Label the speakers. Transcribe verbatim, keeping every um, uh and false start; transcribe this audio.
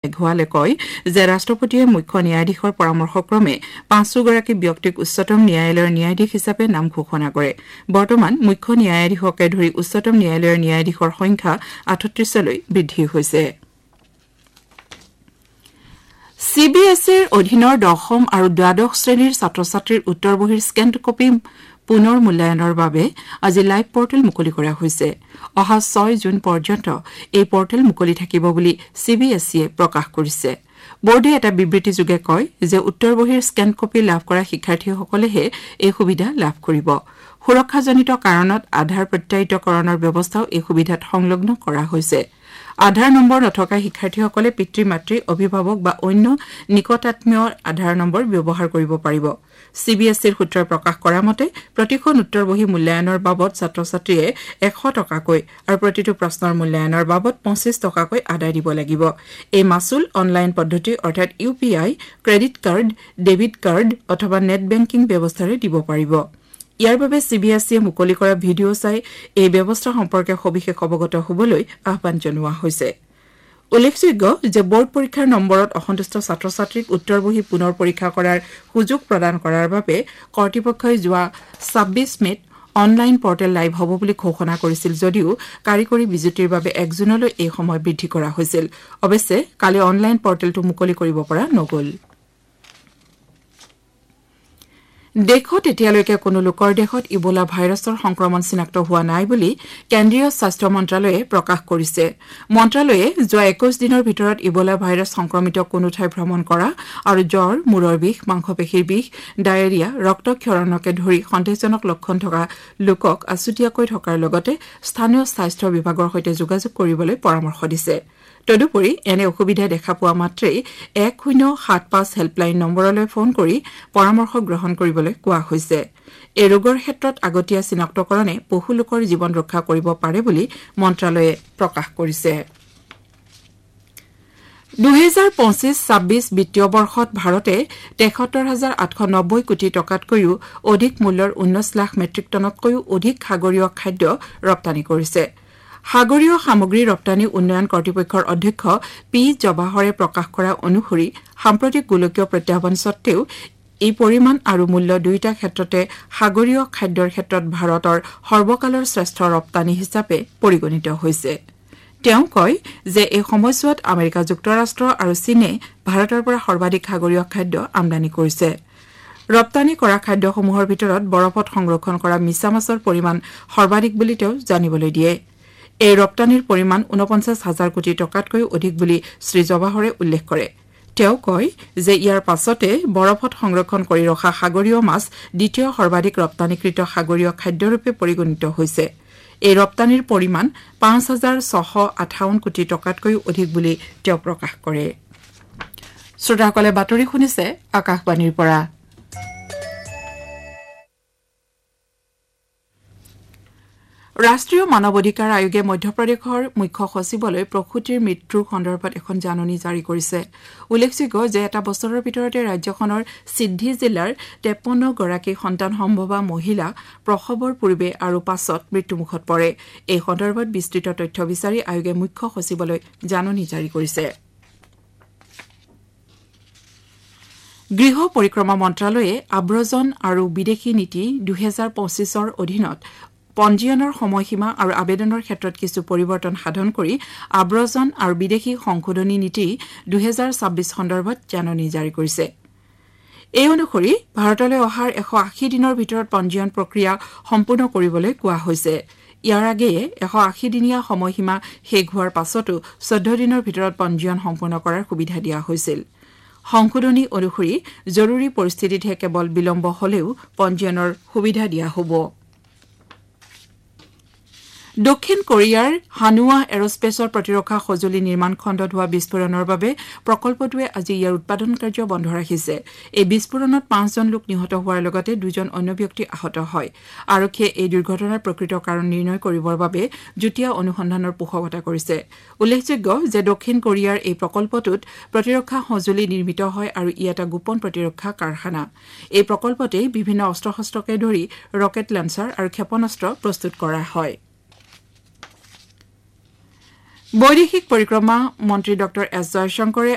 Speaker 1: মেঘৱালে কয় যে ৰাষ্ট্ৰপতিয়ে মুখ্য ন্যায়াধীশৰ পৰামৰ্শক্ৰমে পাঁচগৰাকী ব্যক্তিক উচ্চতম ন্যায়ালয়ৰ ন্যায়াধীশ হিচাপে নাম ঘোষণা কৰে। বৰ্তমান মুখ্য ন্যায়াধীশকে ধৰি উচ্চতম ন্যায়ালয়ৰ ন্যায়াধীশৰ সংখ্যা আঠত্ৰিশলৈ বৃদ্ধি হৈছে। চি বি এছ ইৰ অধীনৰ দশম আৰু দ্বাদশ শ্ৰেণীৰ ছাত্ৰ ছাত্ৰীৰ উত্তৰ বহীৰ স্কেন কপি পুনৰ মূল্যায়নৰ বাবে আজি লাইভ পৰ্টেল মুকলি কৰা হৈছে। অহা ছয় জুন পৰ্যন্ত এই পৰ্টেল মুকলি থাকিব বুলি চি বি এছ ইয়ে প্ৰকাশ কৰিছে। বোৰ্ডে এটা বিবৃতিযোগে কয় যে উত্তৰ বহীৰ স্কেন কপি লাভ কৰা শিক্ষাৰ্থীসকলেহে এই সুবিধা লাভ কৰিব। সুৰক্ষাজনিত কাৰণত আধাৰ প্ৰত্যায়িতকৰণৰ ব্যৱস্থাও এই সুবিধাত সংলগ্ন কৰা হৈছে। আধাৰ নম্বৰ নথকা শিক্ষাৰ্থীসকলে পিতৃ মাতৃ অভিভাৱক বা অন্য নিকটাত্মীয় আধাৰ নম্বৰ ব্যৱহাৰ কৰিব পাৰিব। চি বি এছ ইৰ সূত্ৰই প্ৰকাশ কৰা মতে প্ৰতিখন উত্তৰ বহী মূল্যায়নৰ বাবদ ছাত্ৰ ছাত্ৰীয়ে এশ টকাকৈ আৰু প্ৰতিটো প্ৰশ্নৰ মূল্যায়নৰ বাবদ পঁচিছ টকাকৈ আদায় দিব লাগিব। এই মাচুল অনলাইন পদ্ধতি অৰ্থাৎ ইউ পি আই, ক্ৰেডিট কাৰ্ড, ডেবিট কাৰ্ড অথবা নেট বেংকিং ব্যৱস্থাৰে দিব পাৰিব। ইয়াৰ বাবে চি বি এছ ইয়ে মুকলি কৰা ভিডিঅ' চাই এই ব্যৱস্থা সম্পৰ্কে সবিশেষ অৱগত হ'বলৈ আহ্বান জনোৱা হৈছে। উল্লেখযোগ্য যে বোৰ্ড পৰীক্ষাৰ নম্বৰত অসন্তুষ্ট ছাত্ৰ ছাত্ৰীক উত্তৰ বহী পুনৰ পৰীক্ষা কৰাৰ সুযোগ প্ৰদান কৰাৰ বাবে কৰ্তৃপক্ষই যোৱা ছাব্বিছ মেত অনলাইন পৰ্টেল লাইভ হ'ব বুলি ঘোষণা কৰিছিল যদিও কাৰিকৰী বিজুতিৰ বাবে এক জুনলৈ এই সময় বৃদ্ধি কৰা হৈছিল। অৱশ্যে কালি অনলাইন পৰ্টেলটো মুকলি কৰিব পৰা নগ'ল। দেশত এতিয়ালৈকে কোনো লোকৰ দেহত ইবোলা ভাইৰাছৰ সংক্ৰমণ চিনাক্ত হোৱা নাই বুলি কেন্দ্ৰীয় স্বাস্থ্য মন্ত্ৰালয়ে প্ৰকাশ কৰিছে। মন্ত্ৰালয়ে যোৱা একৈশ দিনৰ ভিতৰত ইবোলা ভাইৰাছ সংক্ৰমিত কোনো ঠাই ভ্ৰমণ কৰা আৰু জ্বৰ, মূৰৰ বিষ, মাংসপেশীৰ বিষ, ডায়েৰিয়া, ৰক্তক্ষৰণকে ধৰি সন্দেহজনক লক্ষণ থকা লোকক আছুতীয়াকৈ থকাৰ লগতে স্থানীয় স্বাস্থ্য বিভাগৰ সৈতে যোগাযোগ কৰিবলৈ পৰামৰ্শ দিছে। তদুপৰি এনে অসুবিধা দেখা পোৱা মাত্ৰেই এক শূন্য সাত পাঁচ হেল্পলাইন নম্বৰলৈ ফোন কৰি পৰামৰ্শ গ্ৰহণ কৰিবলৈ কোৱা হৈছে। এই ৰোগৰ ক্ষেত্ৰত আগতীয়া চিনাক্তকৰণে বহু লোকৰ জীৱন ৰক্ষা কৰিব পাৰে বুলি মন্ত্ৰালয়ে প্ৰকাশ কৰিছে। দুহেজাৰ পঁচিছ ছাব্বিছ বিত্তীয় বৰ্ষত ভাৰতে তেসত্তৰ হাজাৰ আঠশ নব্বৈ কোটি টকাতকৈও অধিক মূল্যৰ ঊনৈশ লাখ মেট্ৰিক টনতকৈও অধিক সাগৰীয় খাদ্য ৰপ্তানি কৰিছে। সাগৰীয় সামগ্ৰী ৰপ্তানি উন্নয়ন কৰ্তৃপক্ষৰ অধ্যক্ষ পি জৱাহৰে প্ৰকাশ কৰা অনুসৰি সাম্প্ৰতিক গোলকীয় প্ৰত্যাহ্বান সত্বেও এই পৰিমাণ আৰু মূল্য দুয়োটা ক্ষেত্ৰতে সাগৰীয় খাদ্যৰ ক্ষেত্ৰত ভাৰতৰ সৰ্বকালৰ শ্ৰেষ্ঠ ৰপ্তানি হিচাপে পৰিগণিত হৈছে। তেওঁ কয় যে এই সময়ছোৱাত আমেৰিকা যুক্তৰাষ্ট্ৰ আৰু চীনে ভাৰতৰ পৰা সৰ্বাধিক সাগৰীয় খাদ্য আমদানি কৰিছে। ৰপ্তানি কৰা খাদ্যসমূহৰ ভিতৰত বৰফত সংৰক্ষণ কৰা মিছা মাছৰ পৰিমাণ সৰ্বাধিক বুলি তেওঁ জানিবলৈ দিয়ে। এই ৰপ্তানিৰ পৰিমাণ ঊনপঞ্চাছ হাজাৰ কোটি টকাতকৈও অধিক বুলি শ্ৰী জৱাহৰে উল্লেখ কৰে। তেওঁ কয় যে ইয়াৰ পাছতে বৰফত সংৰক্ষণ কৰি ৰখা সাগৰীয় মাছ দ্বিতীয় সৰ্বাধিক ৰপ্তানিকৃত সাগৰীয় খাদ্যৰূপে পৰিগণিত হৈছে। এই ৰপ্তানিৰ পৰিমাণ পাঁচ হাজাৰ ছশ আঠাৱন্ন কোটি টকাতকৈও অধিক বুলি তেওঁ প্ৰকাশ কৰে। শ্ৰোতাসকলে বাতৰি শুনিছে আকাশবাণীৰ পৰা। ৰাষ্ট্ৰীয় মানৱ অধিকাৰ আয়োগে মধ্যপ্ৰদেশৰ মুখ্য সচিবলৈ প্ৰসূতিৰ মৃত্যুৰ সন্দৰ্ভত এখন জাননী জাৰি কৰিছে। উল্লেখযোগ্য যে এটা বছৰৰ ভিতৰতে ৰাজ্যখনৰ সিদ্ধি জিলাৰ তেপন্ন গৰাকী সন্তান সম্ভৱা মহিলা প্ৰসৱৰ পূৰ্বে আৰু পাছত মৃত্যুমুখত পৰে। এই সন্দৰ্ভত বিস্তৃত তথ্য বিচাৰি আয়োগে মুখ্য সচিবলৈ জাননী জাৰি কৰিছে। গৃহ পৰিক্ৰমা মন্ত্ৰালয়ে আব্ৰজন আৰু বিদেশী নীতি দুহেজাৰ পঁচিছৰ অধীনত পঞ্জীয়নৰ সময়সীমা আৰু আবেদনৰ ক্ষেত্ৰত কিছু পৰিৱৰ্তন সাধন কৰি আব্ৰজন আৰু বিদেশী সংশোধনী নীতি দুহেজাৰ ছাব্বিছ সন্দৰ্ভত জাননী জাৰি কৰিছে। এই অনুসৰি ভাৰতলৈ অহাৰ এশ আশী দিনৰ ভিতৰত পঞ্জীয়ন প্ৰক্ৰিয়া সম্পূৰ্ণ কৰিবলৈ কোৱা হৈছে। ইয়াৰ আগেয়ে এশ আশী দিনীয়া সময়সীমা শেষ হোৱাৰ পাছতো চৈধ্য দিনৰ ভিতৰত পঞ্জীয়ন সম্পূৰ্ণ কৰাৰ সুবিধা দিয়া হৈছিল। সংশোধনী অনুসৰি জৰুৰী পৰিস্থিতিতহে কেৱল বিলম্ব হলেও পঞ্জীয়নৰ সুবিধা দিয়া হ'ব। দক্ষিণ কোৰিয়াৰ হানুৱা এৰস্পেচৰ প্ৰতিৰক্ষা সঁজুলি নিৰ্মাণ খণ্ডত হোৱা বিস্ফোৰণৰ বাবে প্ৰকল্পটোৱে আজি ইয়াৰ উৎপাদন কাৰ্য বন্ধ ৰাখিছে। এই বিস্ফোৰণত পাঁচজন লোক নিহত হোৱাৰ লগতে দুজন অন্য ব্যক্তি আহত হয়। আৰক্ষীয়ে এই দুৰ্ঘটনাৰ প্ৰকৃত কাৰণ নিৰ্ণয় কৰিবৰ বাবে যুটীয়া অনুসন্ধানৰ পোষকতা কৰিছে। উল্লেখযোগ্য যে দক্ষিণ কোৰিয়াৰ এই প্ৰকল্পটোত প্ৰতিৰক্ষা সঁজুলি নিৰ্মিত হয় আৰু ই এটা গোপন প্ৰতিৰক্ষা কাৰখানা। এই প্ৰকল্পতেই বিভিন্ন অস্ত্ৰ শস্ত্ৰকে ধৰি ৰকেট লঞ্চাৰ আৰু ক্ষেপণাস্ত্ৰ প্ৰস্তুত কৰা হয়। বৈদেশিক পৰিক্ৰমা মন্ত্ৰী ডঃ এছ জয়শংকৰে